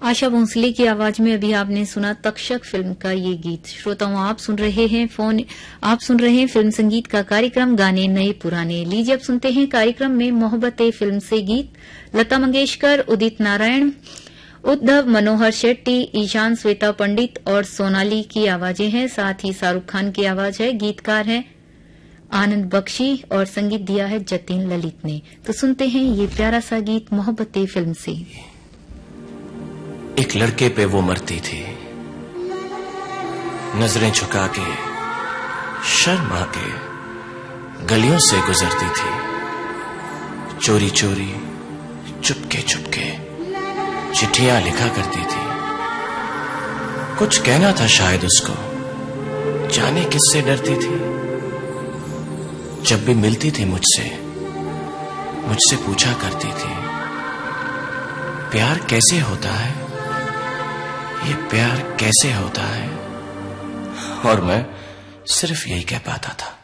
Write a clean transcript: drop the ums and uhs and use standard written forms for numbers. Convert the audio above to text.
आशा भोंसले की आवाज में अभी आपने सुना तक्षक फिल्म का ये गीत। श्रोताओं, आप सुन रहे हैं फिल्म संगीत का कार्यक्रम गाने नए पुराने। लीजिए अब सुनते हैं कार्यक्रम में मोहब्बतें फिल्म से गीत। लता मंगेशकर, उदित नारायण, उद्धव मनोहर शेट्टी, ईशान श्वेता पंडित और सोनाली की आवाजें हैं। साथ ही शाहरुख खान की आवाज है। गीतकार हैं आनंद बख्शी और संगीत दिया है जतिन ललित ने। तो सुनते हैं ये प्यारा सा गीत मोहब्बतें फिल्म से। एक लड़के पे वो मरती थी, नजरें झुका के शर्मा के गलियों से गुजरती थी। चोरी चोरी चुपके चुपके चिट्ठियां लिखा करती थी। कुछ कहना था शायद उसको, जाने किससे डरती थी। जब भी मिलती थी मुझसे पूछा करती थी, प्यार कैसे होता है, ये प्यार कैसे होता है। और मैं सिर्फ यही कह पाता था।